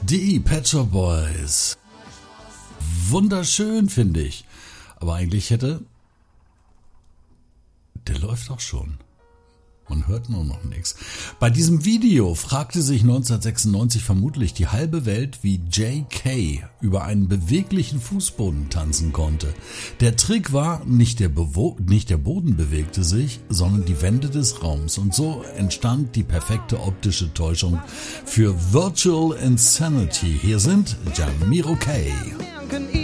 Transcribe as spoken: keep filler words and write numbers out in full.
Die Pet Shop Boys. Wunderschön, finde ich. Aber eigentlich hätte... Der läuft doch schon. Man hört nur noch nichts. Bei diesem Video fragte sich neunzehnhundertsechsundneunzig vermutlich die halbe Welt, wie J K über einen beweglichen Fußboden tanzen konnte. Der Trick war, nicht der, Bewo- nicht der Boden bewegte sich, sondern die Wände des Raums. Und so entstand die perfekte optische Täuschung für Virtual Insanity. Hier sind Jamiro K.